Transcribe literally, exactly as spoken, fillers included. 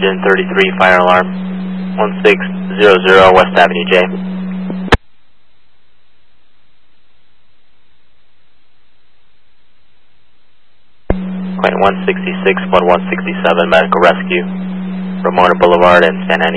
engine thirty-three, fire alarm, one six zero zero West Avenue J. Point one sixty-six, one one sixty-seven, medical rescue, Ramona Boulevard and San Antonio.